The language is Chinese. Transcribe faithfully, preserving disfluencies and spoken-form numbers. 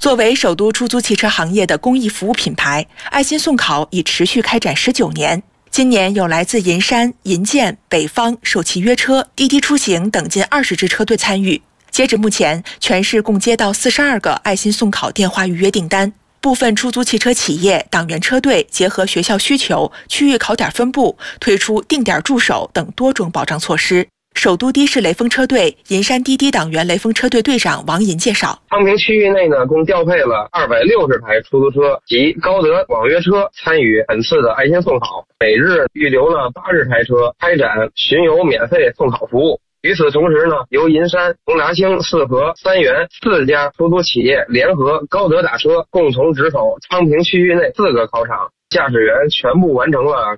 作为首都出租汽车行业的公益服务品牌，爱心送考已持续开展十九年。今年有来自银山、银建、北方、首汽约车、滴滴出行等近二十支车队参与。截止目前，全市共接到四十二个爱心送考电话预约订单。部分出租汽车企业、党员车队结合学校需求、区域考点分布，推出定点驻守等多种保障措施。首都的士雷锋车队银山滴滴党员雷锋车队队长王银介绍， 昌平区域内呢，共调配了二百六十台出租车及高德网约车参与本次的爱心送考，每日预留了八十台车开展巡游免费送考服务。与此同时呢，由银山、宏达星、四合、三元四家出租企业联合高德打车，共同值守昌平区域内四个考场，驾驶员全部完成了